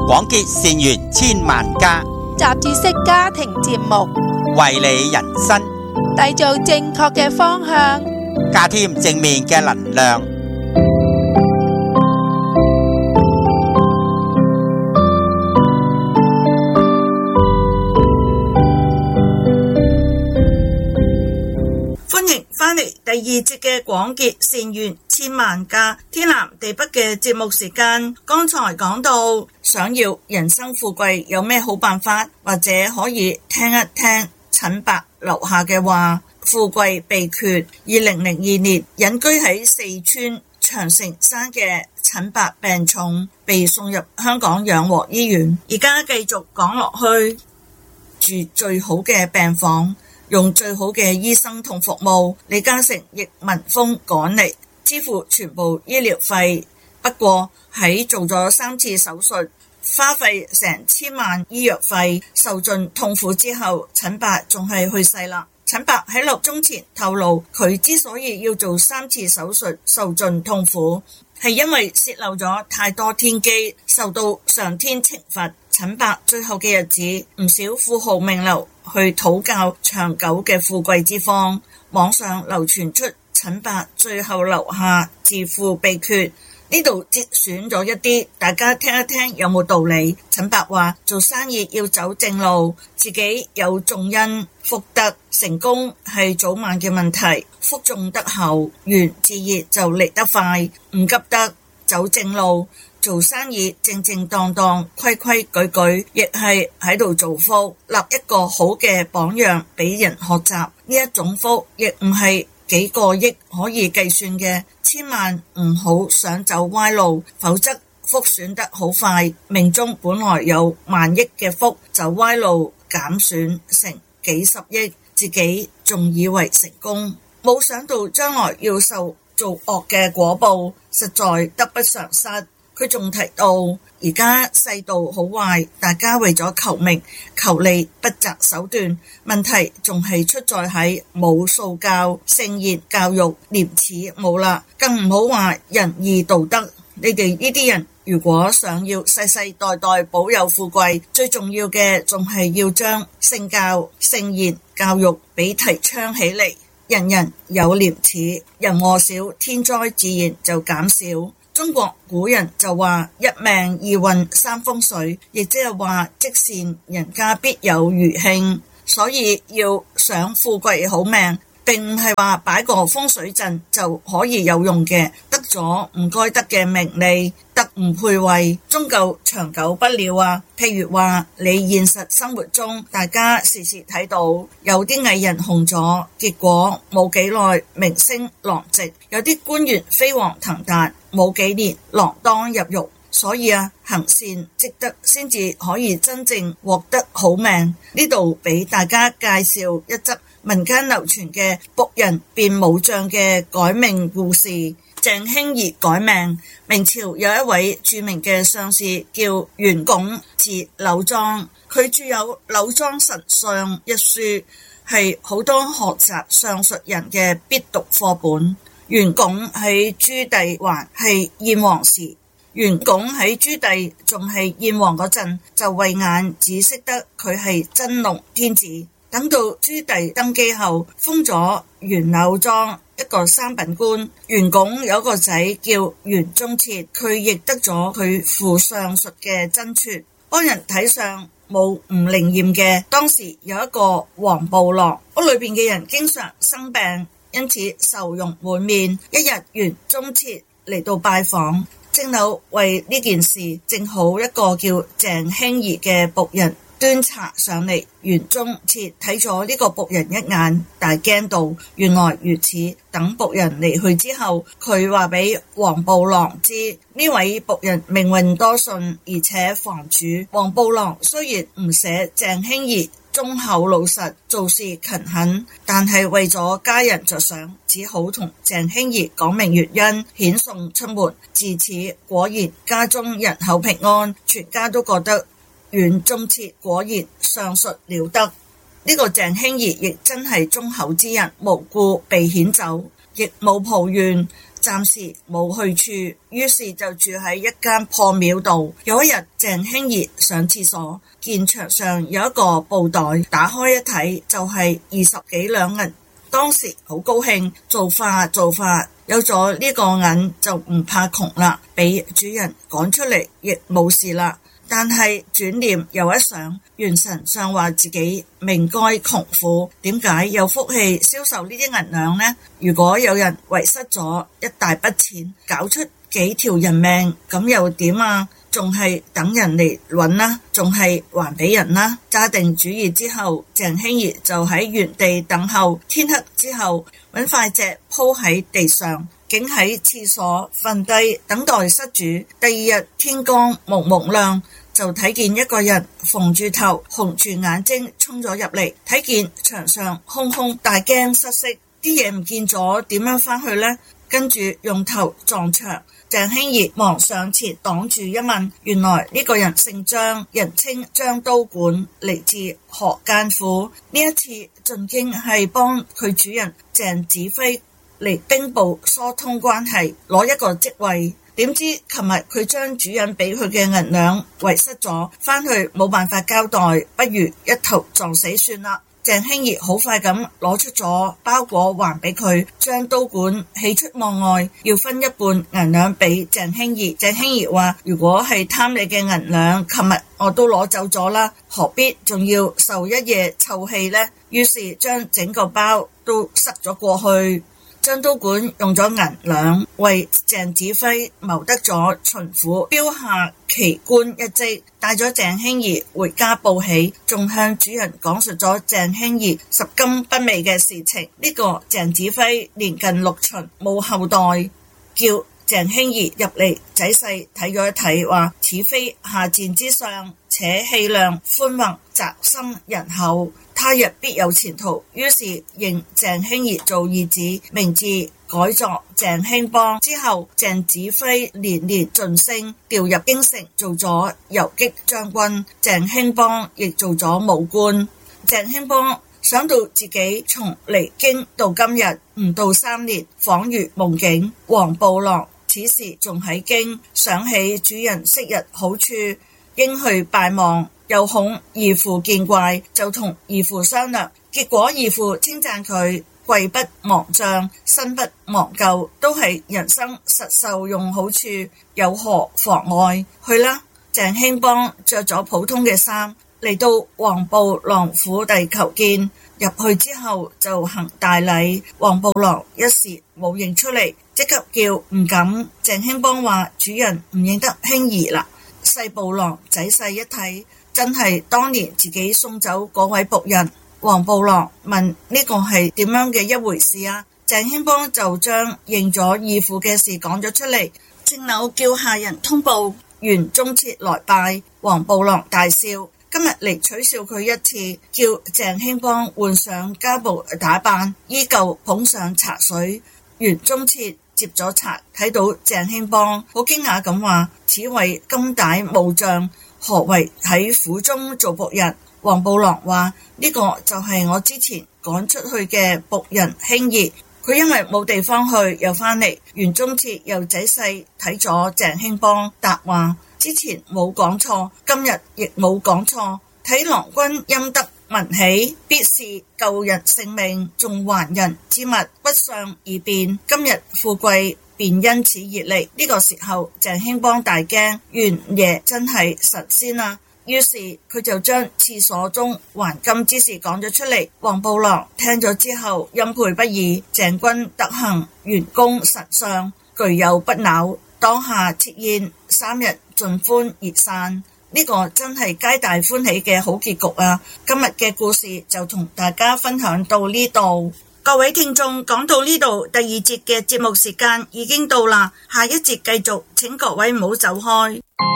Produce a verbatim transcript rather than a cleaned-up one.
廣結善緣千萬家， 雜誌式家庭節目， 為你人生締造正確嘅方向， 加添正面嘅能量。 翻嚟第二節嘅廣結善緣千萬家，天南地北嘅節目時間。剛才講到想要人生富貴有咩好辦法，或者可以聽一聽陳伯留下嘅話。富貴秘訣。二零零二年隱居喺四川長城山嘅陳伯病重，被送入香港養和醫院。而家繼續講落去，住最好嘅病房，用最好嘅醫生同服務，李嘉誠亦聞風趕嚟，支付全部醫療費。不過喺做咗三次手術，花費成千萬醫藥費，受盡痛苦之後，陳伯仲係去世啦。陳伯喺臨終前透露，佢之所以要做三次手術，受盡痛苦，係因為洩漏咗太多天機，受到上天懲罰。陳伯最後嘅日子，唔少富豪名流去討教長久嘅富貴之方。網上流傳出陳伯最後留下致富秘訣，呢度節選咗一啲，大家聽一聽有冇道理。陳伯話做生意要走正路，自己有種因福德，成功係早晚嘅問題，福種得厚，緣自然就嚟得快，唔急得，走正路。做生意正正當當，規規矩矩，亦係喺度造福，立一個好嘅榜樣俾人學習。呢一種福亦唔係幾個億可以計算嘅，千萬唔好想走歪路，否則福選得好快，命中本來有萬億嘅福，走歪路減損成幾十億，自己仲以為成功，冇想到將來要受做惡嘅果報，實在得不償失。佢仲提到，而家世道好壞，大家為咗求名求利不擇手段，問題仲係出在喺冇素教、聖賢教育、廉恥冇啦，更唔好話仁義道德。你哋呢啲人如果想要世世代代保有富貴，最重要嘅仲係要將聖教、聖賢教育俾提倡起嚟，人人有廉恥，人禍少，天災自然就減少。中國古人就話一命二運三風水，亦即係話積善人家必有餘慶，所以要想富貴好命，並唔係話擺個風水陣就可以有用嘅，得咗唔該得嘅名利，德唔配位，終究長久不了啊。譬如話你現實生活中，大家時時睇到有啲藝人紅咗，結果冇幾耐明星狼藉，有啲官員飛黃騰達，冇幾年鋃鐺入獄。所以啊，行善積德先至可以真正獲得好命。呢度俾大家介紹一則民間流傳嘅僕人變武將嘅改命故事。鄭興儀改命。明朝有一位著名嘅相士叫袁拱，字柳莊，佢著有《柳莊神相》一書，係好多學習相術人嘅必讀課本。袁拱喺朱棣還係燕王時，袁拱喺朱棣仲係燕王嗰陣，就慧眼只識得佢係真龍天子。等到朱棣登基後，封咗袁柳莊一個三品官。袁拱有個仔叫袁宗徹，佢亦得咗佢父相術嘅真傳，幫人睇相冇唔靈驗嘅。當時有一個黃布郎，屋裏邊嘅人經常生病，因此愁容滿面。一日袁宗徹嚟到拜訪，正好為呢件事，正好一個叫鄭興儀嘅僕人端茶上嚟。袁宗徹睇咗呢個僕人一眼，大驚到原來如此。等僕人離去之後，佢話俾黃布郎知，呢位僕人命運多順，而且房主。黃布郎雖然唔捨鄭興儀忠厚老實，做事勤懇，但係為咗家人着想，只好同鄭興儀講明原因，遣送出門。自此果然家中人口平安，全家都覺得袁宗徹果然相術了得。呢、這個鄭興儀亦真係忠厚之人，無故被遣走，亦冇抱怨。 暫時冇去處，於是就住喺一間破廟度。有一日，鄭興兒上廁所，見牆上有一個布袋，打開一睇就係二十幾兩銀。當時好高興，做法做法，有咗呢個銀就唔怕窮啦，俾主人趕出嚟亦冇事啦。但係轉念又一想，元神上話自己命該窮苦，點解有福氣銷售呢啲銀兩呢？如果有人遺失咗一大筆錢，搞出幾條人命，咁又點啊？仲係等人嚟揾啦，仲係還俾人啦。揸定主意之後，鄭興兒就喺原地等候，天黑之後揾塊席鋪喺地上，竟喺廁所瞓低等待失主。第二日天光蒙蒙亮，就睇見一個人縫住頭，紅住眼睛衝咗入嚟，睇見牆上空空，大驚失色，啲嘢唔見咗，點樣返去呢？跟住用頭撞牆。鄭興兒忙上前擋住一問，原來呢個人姓張，人稱張刀管，嚟自河間府。呢一次進京係幫佢主人鄭子輝嚟兵部疏通關係，攞一個職位。點知琴日佢將主人俾佢嘅銀兩遺失咗，返去冇辦法交代，不如一頭撞死算啦。鄭興兒好快咁攞出咗包裹還俾佢，張刀管喜出望外，要分一半銀兩俾鄭興兒。鄭興兒話：如果係貪你嘅銀兩，琴日我都攞走咗啦，何必仲要受一夜臭氣呢？於是將整個包都塞咗過去。張刀管用咗銀兩為鄭子輝謀得咗巡撫標下奇官一職，帶咗鄭興兒回家報喜，仲向主人講述咗鄭興兒拾金不昧嘅事情。呢、這個鄭子輝年近六旬，冇後代，叫鄭興兒入嚟仔細睇咗一睇，話此非下賤之相，且氣量寬宏，宅心仁厚，他日必有前途。於是認鄭興兒做義子，名字改作鄭興邦。之後鄭子輝年年晉升，調入京城做咗游擊將軍，鄭興邦亦做咗武官。鄭興邦想到自己從離京到今日唔到三年，恍如夢境。黃布郎此時仲喺京，想起主人昔日好處，應去拜望，又恐義父見怪，就同義父商量。結果義父稱讚佢貴不忘將，新不忘舊，都係人生實受用好處，有何妨礙？去啦！鄭興邦着咗普通嘅衫，嚟到黃布郎府第求見。入去之後就行大禮，黃布郎一時冇認出嚟，即刻叫唔敢。鄭興邦話：主人唔認得興兒啦。細布郎仔細一睇，真係當年自己送走嗰位僕人。黃布郎問：呢個係點樣嘅一回事啊？鄭興邦就將認咗義父嘅事講咗出嚟，正柳叫下人通報袁中徹來拜。黃布郎大笑，今日嚟取笑佢一次，叫鄭興邦換上家僕打扮，依舊捧上茶水。袁中徹接咗茶，睇到鄭興邦，好驚訝咁話：此位金帶武將，何為喺府中做僕人？黃布郎話：呢個就係我之前趕出去嘅僕人興兒，佢因為冇地方去，又返嚟。袁中徹又仔細睇咗鄭興邦，答話：之前冇講錯，今日亦冇講錯。睇郎君陰德文喜，必是救人性命，仲還人之物，不相而辯。今日富貴便因此而嚟。呢、這個時候，鄭興邦大驚，袁爺真係神仙啊！於是佢就將廁所中還金之事講咗出嚟。黃布郎聽咗之後欽佩不已，鄭君德行，袁公神相，具有不朽。當下設宴三日，盡歡而散。呢、這個真係皆大歡喜嘅好結局啊！今日嘅故事就同大家分享到呢度。各位聽眾，講到呢度，第二節嘅節目時間已經到啦，下一節繼續，請各位唔好走開。